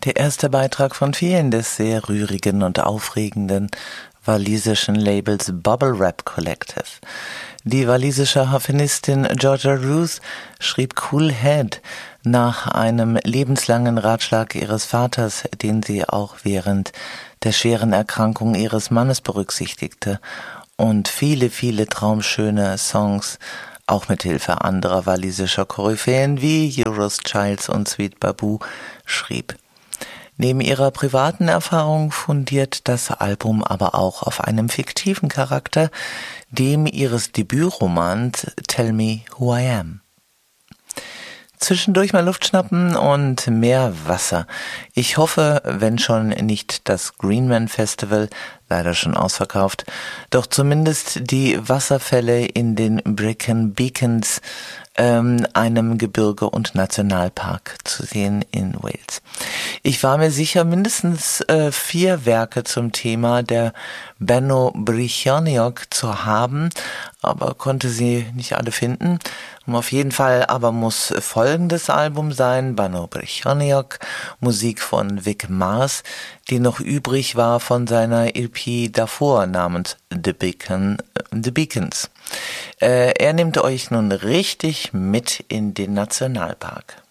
Der erste Beitrag von vielen des sehr rührigen und aufregenden walisischen Labels Bubble Wrap Collective. Die walisische Harfenistin Georgia Ruth schrieb Cool Head nach einem lebenslangen Ratschlag ihres Vaters, den sie auch während der schweren Erkrankung ihres Mannes berücksichtigte und viele, viele traumschöne Songs auch mit Hilfe anderer walisischer Koryphäen wie Euros Childs und Sweet Baboo schrieb. Neben ihrer privaten Erfahrung fundiert das Album aber auch auf einem fiktiven Charakter, dem ihres Debütromans Tell Me Who I Am. Zwischendurch mal Luft schnappen und mehr Wasser. Ich hoffe, wenn schon nicht das Greenman Festival, leider schon ausverkauft, doch zumindest die Wasserfälle in den Brecon Beacons, einem Gebirge- und Nationalpark zu sehen in Wales. Ich war mir sicher, mindestens 4 Werke zum Thema der Benno Brychoniog zu haben, aber konnte sie nicht alle finden. Auf jeden Fall aber muss folgendes Album sein, Benno Brychoniog, Musik von Vic Mars, die noch übrig war von seiner EP davor namens The Beacons. Er nimmt euch nun richtig mit in den Nationalpark.